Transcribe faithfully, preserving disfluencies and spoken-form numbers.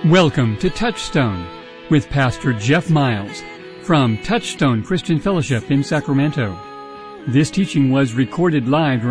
Welcome to Touchstone with Pastor Jeff Miles from Touchstone Christian Fellowship in Sacramento. This teaching was recorded live